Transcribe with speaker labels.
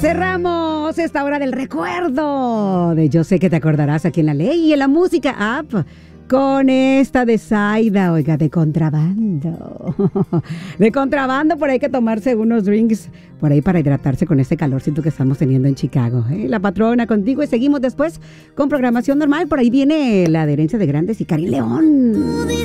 Speaker 1: Cerramos esta hora del recuerdo de Yo sé que te acordarás aquí en La Ley y en la Música App con esta de Zaida, oiga, de contrabando. De contrabando, por ahí hay que tomarse unos drinks por ahí para hidratarse con este calorcito que estamos teniendo en Chicago. La patrona contigo y seguimos después con programación normal. Por ahí viene La Adherencia de Grandes y Karim León.